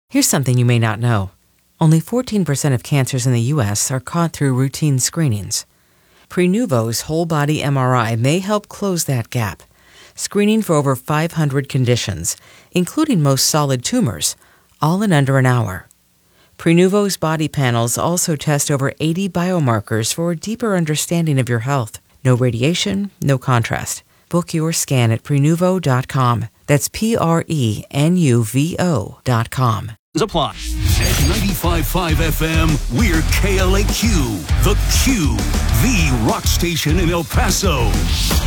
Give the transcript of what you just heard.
Here's something you may not know. Only 14% of cancers in the U.S. are caught through routine screenings. Prenuvo's whole-body MRI may help close that gap, screening for over 500 conditions, including most solid tumors, all in under an hour. Prenuvo's body panels also test over 80 biomarkers for a deeper understanding of your health. No radiation, no contrast. Book your scan at Prenuvo.com. That's Prenuvo.com. Apply. At 95.5 FM, we're KLAQ, the Q, the rock station in El Paso.